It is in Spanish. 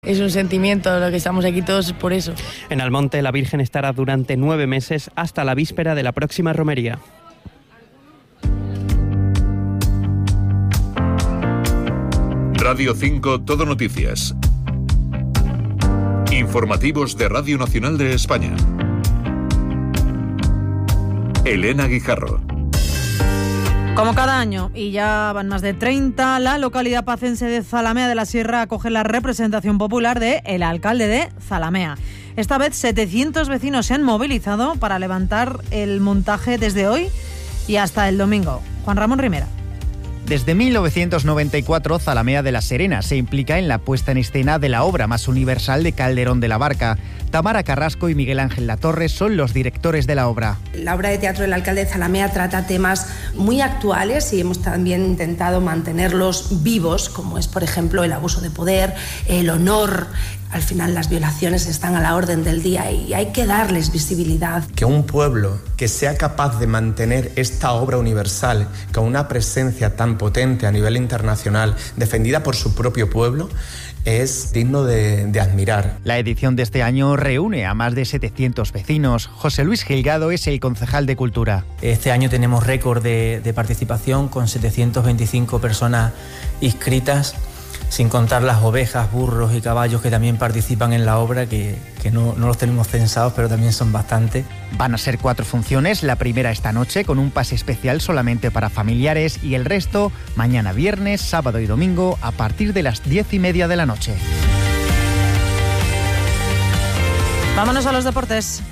Es un sentimiento, lo que estamos aquí todos por eso. En Almonte, la Virgen estará durante 9 meses hasta la víspera de la próxima romería. Radio 5 Todo Noticias. Informativos de Radio Nacional de España. Elena Guijarro. Como cada año, y ya van más de 30, la localidad pacense de Zalamea de la Sierra acoge la representación popular de el alcalde de Zalamea. Esta vez 700 vecinos se han movilizado para levantar el montaje desde hoy y hasta el domingo. Juan Ramón Rimera. Desde 1994, Zalamea de la Serena se implica en la puesta en escena de la obra más universal de Calderón de la Barca. Tamara Carrasco y Miguel Ángel Latorre son los directores de la obra. La obra de teatro del alcalde de Zalamea trata temas muy actuales y hemos también intentado mantenerlos vivos, como es, por ejemplo, el abuso de poder, el honor. Al final las violaciones están a la orden del día y hay que darles visibilidad. Que un pueblo que sea capaz de mantener esta obra universal con una presencia tan potente a nivel internacional, defendida por su propio pueblo, es digno de admirar. La edición de este año reúne a más de 700 vecinos. José Luis Gilgado es el concejal de Cultura. Este año tenemos récord de participación con 725 personas inscritas, sin contar las ovejas, burros y caballos que también participan en la obra, que no los tenemos censados, pero también son bastantes. Van a ser 4 funciones, la primera esta noche con un pase especial solamente para familiares y el resto mañana viernes, sábado y domingo a partir de las 10:30 de la noche. Vámonos a los deportes.